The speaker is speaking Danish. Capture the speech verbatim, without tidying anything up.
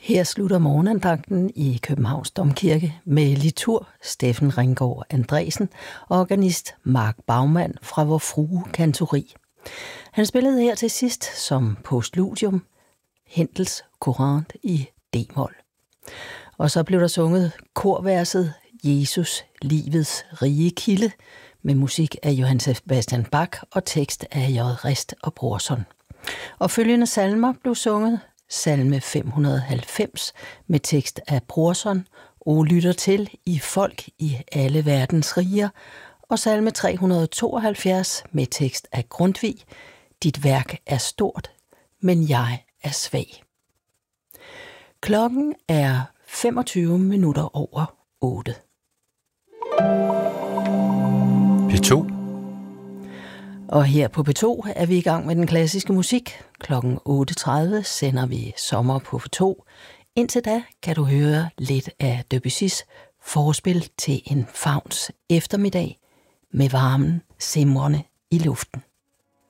Her slutter morgenandagten i Københavns Domkirke med litur Steffen Ringgaard Andresen og organist Mark Baumann fra Vor Frue Kantori. Han spillede her til sidst som postludium Händels Courant i D-mol. Og så blev der sunget korverset Jesus, livets rige kilde med musik af Johann Sebastian Bach og tekst af J. Rist og Brorson. Og følgende salmer blev sunget: salme fem hundrede og halvfems med tekst af Brorson, O lytter til, I folk i alle verdens riger, og salme tre hundrede og tooghalvfjerds med tekst af Grundtvig, Dit værk er stort, men jeg er svag. Klokken er femogtyve minutter over otte. P to. Og her på P to er vi i gang med den klassiske musik. Klokken otte tredive sender vi Sommer på P to. Indtil da kan du høre lidt af Debussys forspil til en fauns eftermiddag med varmen simrende i luften.